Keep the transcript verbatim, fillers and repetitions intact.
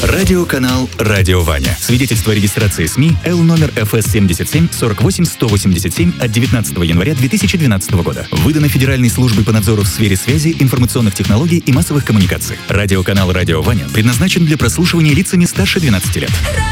Радиоканал «Радио Ваня». Свидетельство о регистрации СМИ Л номер эф эс семьдесят семь сорок восемь сто восемьдесят семь от девятнадцатого января две тысячи двенадцатого года. Выдано Федеральной службой по надзору в сфере связи, информационных технологий и массовых коммуникаций. Радиоканал «Радио Ваня» предназначен для прослушивания лицами старше двенадцати лет.